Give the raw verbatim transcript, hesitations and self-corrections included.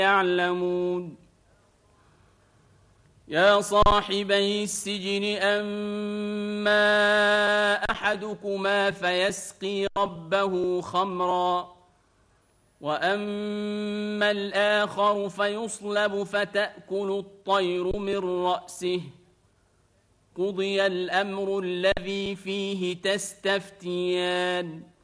يعلمون يا صاحبي السجن أما أحدكما فيسقي ربه خمرا وأما الآخر فيصلب فتأكل الطير من رأسه قضي الأمر الذي فيه تستفتيان